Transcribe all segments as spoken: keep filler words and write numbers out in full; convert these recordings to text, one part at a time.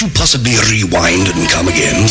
to possibly rewind and come again?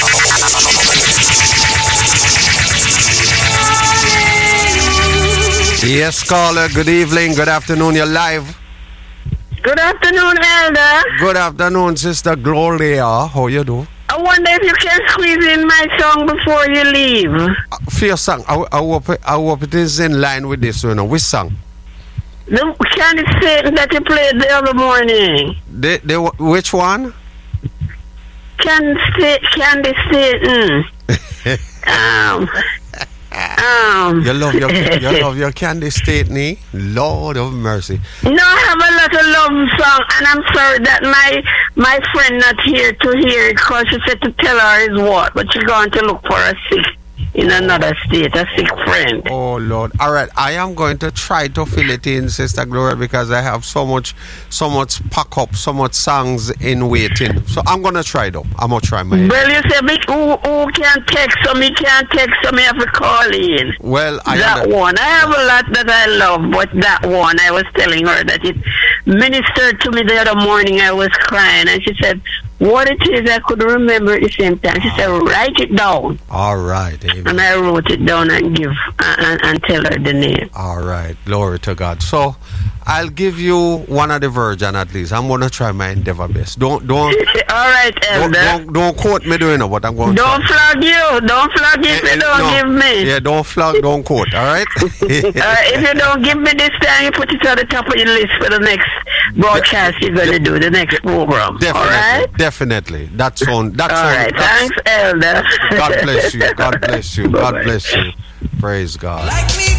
Yes, caller. Good evening. Good afternoon. You're live. Good afternoon, Elder. Good afternoon, Sister Gloria. How you do? I wonder if you can squeeze in my song before you leave. Uh, for your song, I, I, hope, I hope it is in line with this, you know. Which song? The Candy Satan that you played the other morning. The, the, which one? Candy Satan. Candy Satan. um... Um, you love your you love your Candy Satan, Lord of mercy. No, I have a lot of love song, and I'm sorry that my my friend not here to hear it because she said to tell her is what, but she's going to look for a sick in another state, a sick friend. Oh Lord! All right, I am going to try to fill it in, Sister Gloria, because I have so much, so much pack up, so much songs in waiting. So I'm gonna try though. I'm gonna try my. Well, you say me who who can text so me can't text so me have to call in. Well, I that under- one I have a lot that I love, but that one I was telling her that it ministered to me the other morning. I was crying, and she said, "What it is, I could remember at the same time." She said, "Write it down." All right, amen. And I wrote it down and give uh, and, and tell her the name. All right, glory to God. So I'll give you one of the version at least. I'm gonna try my endeavor best. Don't don't. All right, Elder. Don't, don't, don't quote me doing it, but I'm going. Don't to flag you. Don't flag if eh, you don't no. give me. Yeah, don't flag. Don't quote. All right. uh, if you don't give me this time, you put it on the top of your list for the next broadcast you're gonna do, the next program. Definitely, all right. Definitely. That's on. That's all on. right. That's, Thanks, Elder. God bless you. God bless you. God bless you. Praise God.